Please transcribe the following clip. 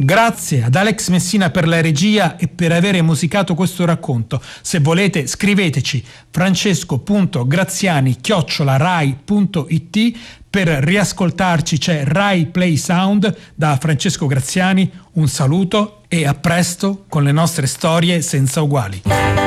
Grazie ad Alex Messina per la regia e per avere musicato questo racconto. Se volete scriveteci francesco.graziani@rai.it. Per riascoltarci c'è Rai Play Sound. Da Francesco Graziani un saluto e a presto con le nostre storie senza uguali.